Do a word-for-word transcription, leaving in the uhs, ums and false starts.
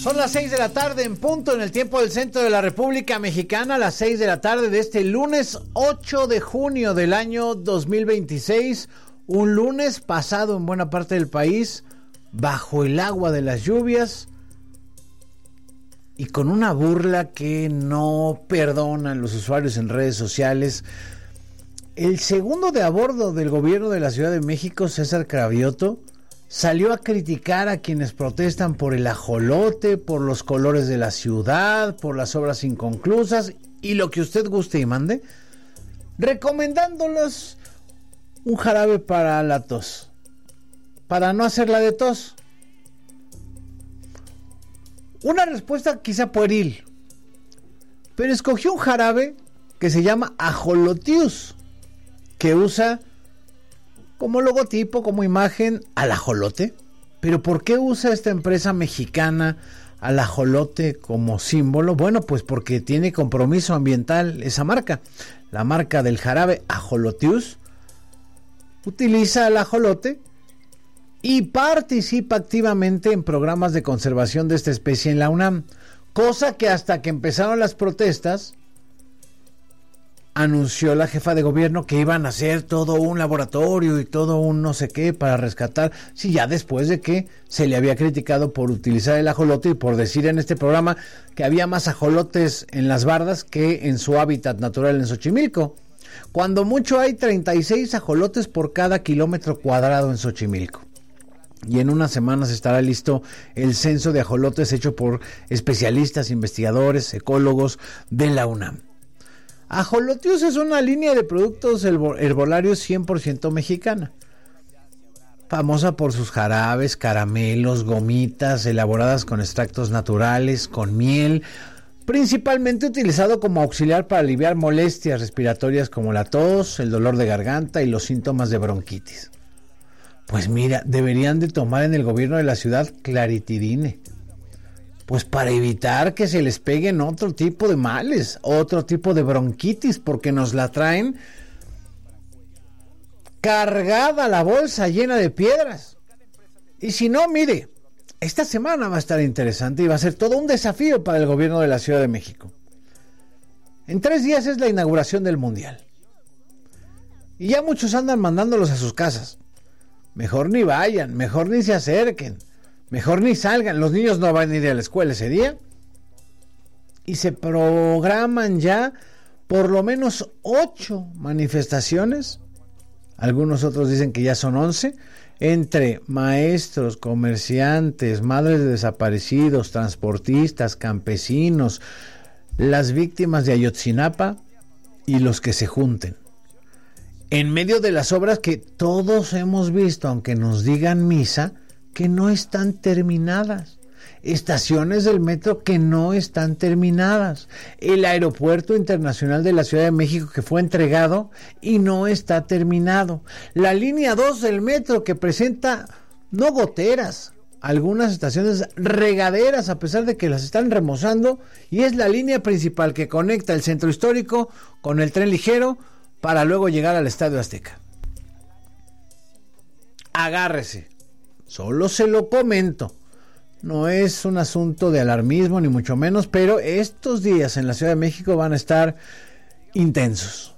Son las seis de la tarde en punto en el tiempo del centro de la República Mexicana, las seis de la tarde de este lunes ocho de junio del año dos mil veintiséis, un lunes pasado en buena parte del país bajo el agua de las lluvias y con una burla que no perdonan los usuarios en redes sociales. El segundo de a bordo del gobierno de la Ciudad de México, César Cravioto, salió a criticar a quienes protestan por el ajolote, por los colores de la ciudad, por las obras inconclusas y lo que usted guste y mande, recomendándoles un jarabe para la tos, para no hacerla de tos. Una respuesta quizá pueril, pero escogió un jarabe que se llama Ajolotius, que usa como logotipo, como imagen, al ajolote. ¿Pero por qué usa esta empresa mexicana al ajolote como símbolo? Bueno, pues porque tiene compromiso ambiental esa marca. La marca del jarabe Ajolotius utiliza al ajolote y participa activamente en programas de conservación de esta especie en la UNAM. Cosa que hasta que empezaron las protestas, anunció la jefa de gobierno que iban a hacer todo un laboratorio y todo un no sé qué para rescatar, sí, ya después de que se le había criticado por utilizar el ajolote y por decir en este programa que había más ajolotes en las bardas que en su hábitat natural en Xochimilco. Cuando mucho hay treinta y seis ajolotes por cada kilómetro cuadrado en Xochimilco. Y en unas semanas estará listo el censo de ajolotes hecho por especialistas, investigadores, ecólogos de la UNAM. Ajolotius es una línea de productos herbolarios cien por ciento mexicana, famosa por sus jarabes, caramelos, gomitas elaboradas con extractos naturales, con miel, principalmente utilizado como auxiliar para aliviar molestias respiratorias como la tos, el dolor de garganta y los síntomas de bronquitis. Pues mira, deberían de tomar en el gobierno de la ciudad claritidine, pues para evitar que se les peguen otro tipo de males, otro tipo de bronquitis, porque nos la traen cargada la bolsa llena de piedras. Y si no, mire, esta semana va a estar interesante y va a ser todo un desafío para el gobierno de la Ciudad de México. En tres días es la inauguración del Mundial. Y ya muchos andan mandándolos a sus casas. Mejor ni vayan, mejor ni se acerquen. Mejor ni salgan, los niños no van a ir a la escuela ese día. Y se programan ya por lo menos ocho manifestaciones. Algunos otros dicen que ya son once. Entre maestros, comerciantes, madres de desaparecidos, transportistas, campesinos, las víctimas de Ayotzinapa y los que se junten. En medio de las obras que todos hemos visto, aunque nos digan misa, que no están terminadas, estaciones del metro que no están terminadas, el aeropuerto internacional de la Ciudad de México que fue entregado y no está terminado, la línea dos del metro que presenta no goteras, algunas estaciones regaderas a pesar de que las están remozando, y es la línea principal que conecta el centro histórico con el tren ligero para luego llegar al Estadio Azteca. Agárrese. Solo se lo comento. No es un asunto de alarmismo ni mucho menos, pero estos días en la Ciudad de México van a estar intensos.